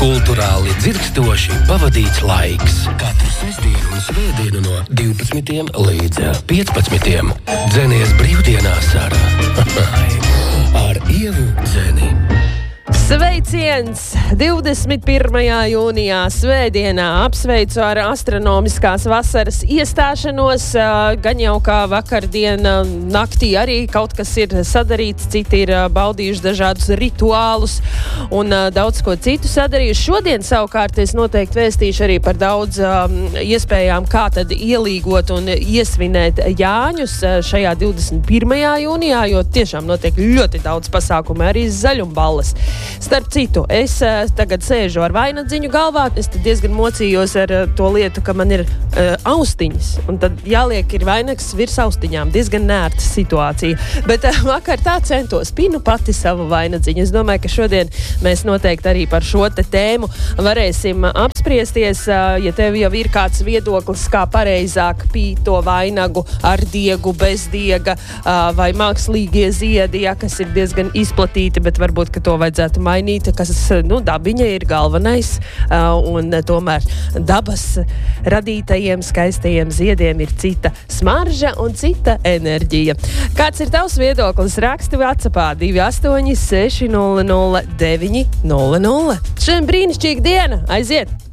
Kulturāli dzirkstoši pavadīts laiks. Katru sestdienu un svētdienu no 12 līdz 15. Dzenies brīvdienās ar Ievu Dzeni. Sveiciens! 21. jūnijā svētdienā apsveicu ar astronomiskās vasaras iestāšanos. Gan jau kā vakardiena naktī arī kaut kas ir sadarīts, citi ir baudījuši dažādus rituālus un daudz ko citu sadarījuši. Šodien savukārt es noteikti vēstīšu arī par daudz iespējām, kā tad ielīgot un iesvinēt Jāņus šajā 21. jūnijā, jo tiešām notiek ļoti daudz pasākumu, arī zaļumballes. Starp citu, es tagad sēžu ar vainadziņu galvā, es tad diezgan mocījos ar to lietu, ka man ir austiņas, un tad jāliek ir vainags virs austiņām, diezgan nērta situācija. Bet vakar tā centos, pinu pati savu vainadziņu. Es domāju, ka šodien mēs noteikti arī par šo te tēmu varēsim apspriesties, ja tev jau ir kāds viedoklis, kā pareizāk pīt to vainagu ar diegu, bez diega, vai mākslīgie ziedi, ja, kas ir diezgan izplatīti, bet varbūt, ka to vajadzētu mainīt, kas, dabiņa ir galvenais, un tomēr dabas radītajiem skaistajiem ziediem ir cita smarža un cita enerģija. Kāds ir tavs viedoklis? Raksti WhatsAppā 28 600 900. Šodien brīnišķīga diena! Aiziet!